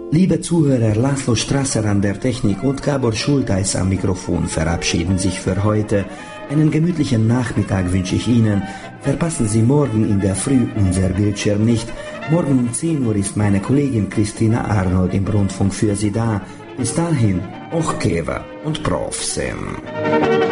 Liebe Zuhörer, Laszlo Strasser an der Technik und Gabor Schulteis am Mikrofon verabschieden sich für heute. Einen gemütlichen Nachmittag wünsche ich Ihnen. Verpassen Sie morgen in der Früh unser Bildschirm nicht. Morgen um 10 Uhr ist meine Kollegin Christina Arnold im Rundfunk für Sie da. Bis dahin, och Keva und Profsem.